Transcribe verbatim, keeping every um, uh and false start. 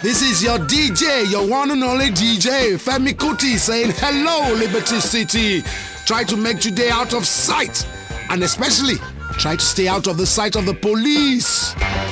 This is your D J, your one and only D J, Femi Kuti, saying hello, Liberty City. Try to make today out of sight, and especially try to stay out of the sight of the police.